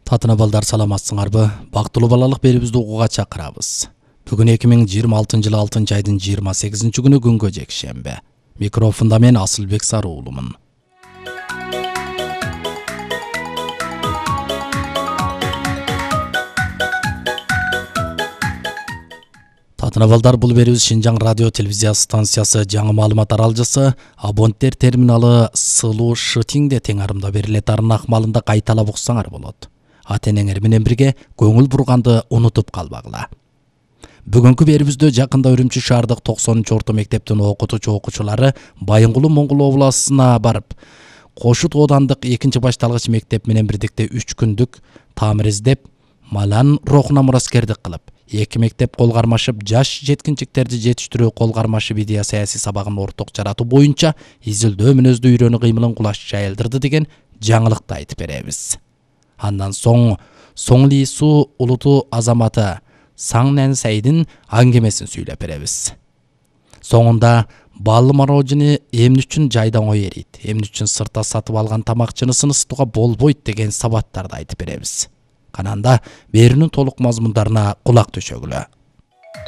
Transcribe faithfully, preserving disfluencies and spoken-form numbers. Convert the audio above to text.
Татына балдар саламатсыңарбы? Бактылуу балалык берибизди угууга чакырабыз. Бүгүн эки миң жыйырма алтынчы жылы алтынчы айдын жыйырма сегизинчи күнү күнгө жекшемби. Микрофонда мен Асылбек Саруулумун. Татына балдар, бул берибиз Шинжаң радио телевизия станциясы жаңы маалымат аралжысы абоненттер терминалы Сылуу Шытиңде тең арымда берилет арын акмалында кайталап уксаңар болот. Ата-энеңер менен бирге көңүл бурганды унутуп калбагыла. Бүгүнкү берибизде жакында Үрүмчү шаардык токсонунчу орто мектептин окутуучу окуучулары Байынгулуу Моңгол областына барып, Кошут оодандык экинчи башталгыч мектеп менен бирдикте үч күндүк тамыр издеп, малан рухуна мураскердик кылып, эки мектеп кол кармашып жаш жеткинчектерди жетиштирүү кол кармашып идея саясий сабагын орток жаратуу боюнча изилдөө мүнөздүү үйрөнүү кыймылын кулаш жайылдырды деген жаңылыкты айтып беребиз. Андан соң Соңли Суу улуту азаматы Саң Нэн Сайдин аңгемесин сүйлөп беребиз. Соңунда баалы мороженое эмне үчүн жайдан ой эрийт, эмне үчүн сыртта сатып алган тамакчыны сыныстууга болбойт деген сабаттарды айтып беребиз. Кананда берүүнүн толук мазмундарына кулак төшөгүлө.